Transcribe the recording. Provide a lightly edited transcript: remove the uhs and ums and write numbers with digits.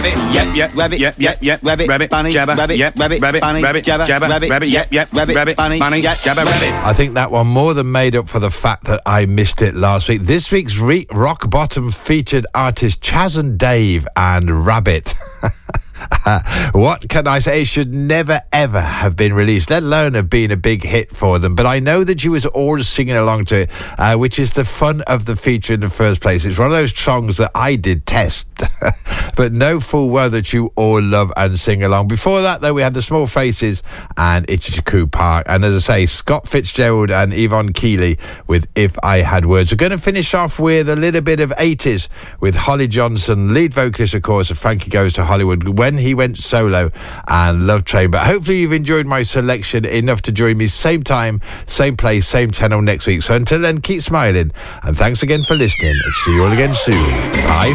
Rabbit, bunny, jabber, rabbit, bunny, jabber, rabbit, bunny, jabber, rabbit. I think that one more than made up for the fact that I missed it last week. This week's Rock Bottom featured artist Chaz and Dave and Rabbit. What can I say? It should never ever have been released, let alone have been a big hit for them. But I know that you was all singing along to it, which is the fun of the feature in the first place. It's one of those songs that I did test, but know full well that you all love and sing along. Before that, though, we had the Small Faces and Itchy-Choo Park. And as I say, Scott Fitzgerald and Yvonne Keeley with If I Had Words. We're going to finish off with a little bit of 80s with Holly Johnson, lead vocalist, of course, of Frankie Goes to Hollywood, when he went solo, and Love Train. But hopefully you've enjoyed my selection enough to join me same time, same place, same channel next week. So until then, keep smiling, and thanks again for listening, and see you all again soon. Bye.